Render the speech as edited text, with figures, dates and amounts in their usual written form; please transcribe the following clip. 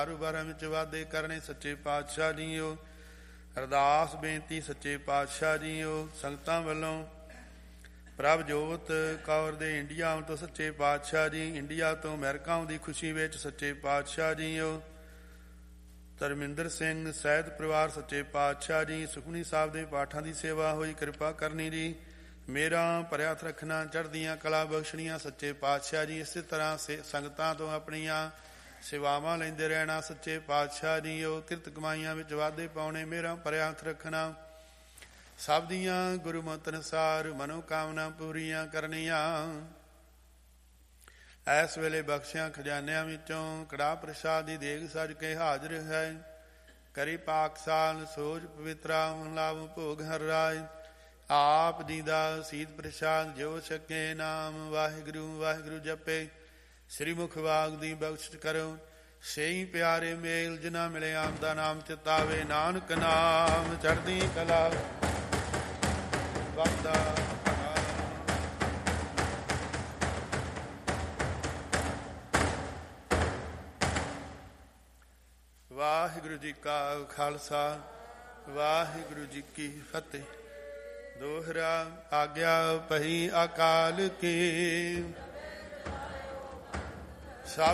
ਕਾਰੋਬਾਰਾਂ ਵਿੱਚ ਵਾਧੇ ਕਰਨੇ ਸੱਚੇ ਪਾਤਸ਼ਾਹ ਜੀਓ। ਅਰਦਾਸ ਬੇਨਤੀ ਸੱਚੇ ਪਾਤਸ਼ਾਹ ਜੀਓ। ਸੰਗਤਾਂ ਵੱਲੋਂ ਪ੍ਰਭ ਜੋਤ ਕੌਰ ਦੇ ਇੰਡੀਆ ਤੋਂ ਸੱਚੇ ਪਾਤਸ਼ਾਹ ਜੀ, ਇੰਡੀਆ ਤੋਂ ਅਮਰੀਕਾ ਦੀ ਖੁਸ਼ੀ ਵਿੱਚ ਸੱਚੇ ਪਾਤਸ਼ਾਹ ਜੀਓ। ਧਰਮਿੰਦਰ ਸਿੰਘ ਸਹਿਤ ਪਰਿਵਾਰ ਸੱਚੇ ਪਾਤਸ਼ਾਹ ਜੀ। ਸੁਖਮਨੀ ਸਾਹਿਬ ਦੇ ਪਾਠਾਂ ਦੀ ਸੇਵਾ ਹੋਈ, ਕਿਰਪਾ ਕਰਨੀ ਜੀ। ਮੇਰਾ ਭਰਿਆ ਹੱਥ ਰੱਖਣਾ, ਚੜ੍ਹਦੀਆਂ ਕਲਾ ਬਖਸ਼ਣੀਆਂ ਸੱਚੇ ਪਾਤਸ਼ਾਹ ਜੀ। ਇਸੇ ਤਰ੍ਹਾਂ ਸੰਗਤਾਂ ਤੋਂ ਆਪਣੀਆਂ ਸੇਵਾਵਾਂ ਲੈਂਦੇ ਰਹਿਣਾ ਸੱਚੇ ਪਾਤਸ਼ਾਹ ਜੀਓ। ਕਿਰਤ ਕਮਾਈਆਂ ਵਿੱਚ ਵਾਧੇ ਪਾਉਣੇ, ਮੇਰਾ ਭਰਿਆ ਹੱਥ ਰੱਖਣਾ। ਸਭ ਦੀਆਂ ਗੁਰਮਤਿ ਅਨੁਸਾਰ ਮਨੋਕਾਮਨਾ ਪੂਰੀਆਂ ਕਰਨੀਆਂ। ਇਸ ਵੇਲੇ ਬਖਸ਼ਿਆਂ ਖਜ਼ਾਨਿਆਂ ਵਿੱਚੋਂ ਕੜਾਹ ਪ੍ਰਸ਼ਾਦ ਦੀ ਦੇਗ ਸਜ ਕੇ ਹਾਜ਼ਰ ਹੈ। ਕਰੀ ਪਾਕਸਾਲ ਸੋਝ ਪਵਿੱਤਰਾ ਲਾਭ ਭੋਗ ਹਰ ਰਾਜ। ਆਪ ਜੀ ਦਾ ਸੀਤ ਪ੍ਰਸ਼ਾਦ ਜੋ ਛਕੇ, ਨਾਮ ਵਾਹਿਗੁਰੂ ਵਾਹਿਗੁਰੂ ਜਪੇ। ਸ੍ਰੀ ਮੁਖ ਵਾਗ ਦੀ ਬਖਸ਼ਿਸ਼ ਕਰੋ। ਸਹੀ ਪਿਆਰੇ ਮੇਲ ਜਿਨ੍ਹਾਂ ਮਿਲੇ ਆਪ ਦਾ ਨਾਮ ਚਿਤਾਵੇ। ਨਾਨਕ ਨਾਮ ਚੜ੍ਹਦੀ ਕਲਾ ਵਾਧਾ। ਵਾਹਿਗੁਰੂ ਜੀ ਕਾ ਖਾਲਸਾ, ਵਾਹਿਗੁਰੂ ਜੀ ਕੀ ਫਤਿਹ। ਦੋਹਰਾ ਆਗਿਆ ਪਹੀ ਅਕਾਲ ਕੀ।